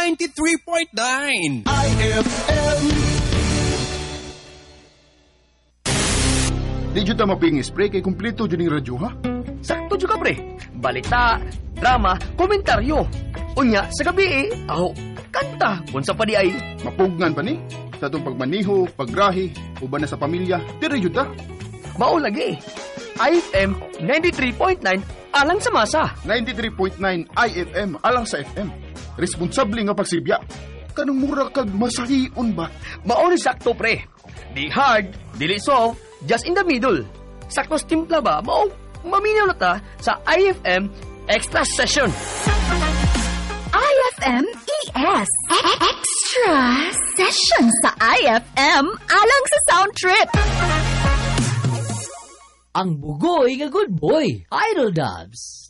93.9 IFM. Di dyan ta maping spray kay kumpleto dyan yung radyo, ha? Sakto juga pre. Balita, drama, komentaryo. Unya, sa gabi kanta. Unsa pa di ay. Mapugnan pa ni. Sa itong pagmaniho, paggrahi, uban na sa pamilya, di radyo ta. Mao lagi. IFM 93.9 alang sa masa. 93.9 IFM alang sa FM. Responsable nga pagsibya. Kanang mura kag masahion ba? Mao ni sakto pre. Di hard, dili soft, just in the middle. Sakto timpla ba? Mao maminaw na ta sa IFM Extra Session. IFM ES Extra Session sa IFM alang sa sound trip. Ang bugoy nga good boy, Idol Dubs.